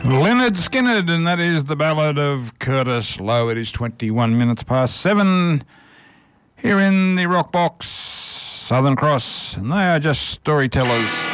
Lynyrd Skynyrd, and that is the ballad of Curtis Lowe. It is 21 minutes past 7 here in the Rock Box, Southern Cross, and they are just storytellers.